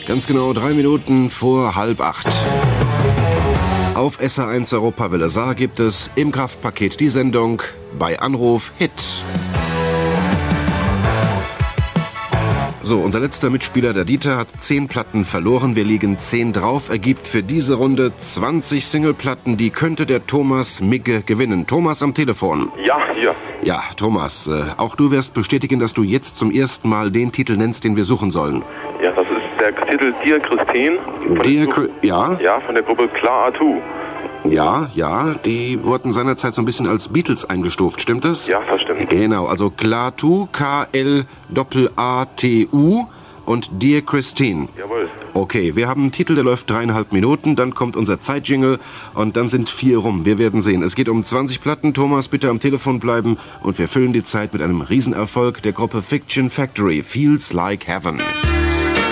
Ganz genau 3 Minuten vor 7:30. Auf SR1 Europawelle Saar gibt es im Kraftpaket die Sendung bei Anruf Hit. So, unser letzter Mitspieler, der Dieter, hat 10 Platten verloren. Wir liegen 10 drauf. Ergibt für diese Runde 20 Singleplatten. Die könnte der Thomas Migge gewinnen. Thomas am Telefon. Ja, hier. Ja, Thomas, auch du wirst bestätigen, dass du jetzt zum ersten Mal den Titel nennst, den wir suchen sollen. Ja, das ist der Titel Dear Christine. Ja? Ja, von der Gruppe Klar Atu. Ja, die wurden seinerzeit so ein bisschen als Beatles eingestuft, stimmt das? Ja, das stimmt. Genau, also Klaatu, K-L-A-T-U und Dear Christine. Jawohl. Okay, wir haben einen Titel, der läuft 3,5 Minuten, dann kommt unser Zeitjingle und dann sind 4 rum. Wir werden sehen. Es geht um 20 Platten. Thomas, bitte am Telefon bleiben und wir füllen die Zeit mit einem Riesenerfolg der Gruppe Fiction Factory, Feels Like Heaven.